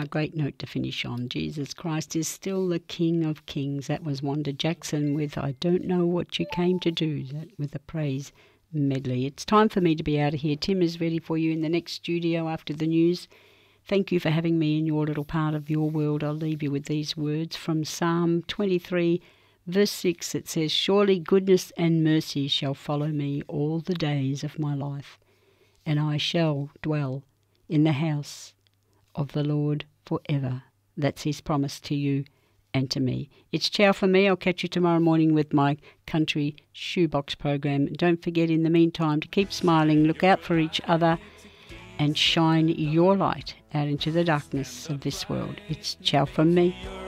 great note to finish on. Jesus Christ is still the King of Kings. That was Wanda Jackson with I Don't Know What You Came to Do, with a praise medley. It's time for me to be out of here. Tim is ready for you in the next studio after the news. Thank you for having me in your little part of your world. I'll leave you with these words from Psalm 23, verse 6. It says, "Surely goodness and mercy shall follow me all the days of my life, and I shall dwell in the house of the Lord forever." That's his promise to you and to me. It's ciao for me. I'll catch you tomorrow morning with my Country Shoebox program. Don't forget in the meantime to keep smiling, look out for each other, and shine your light out into the darkness of this world. It's ciao from me.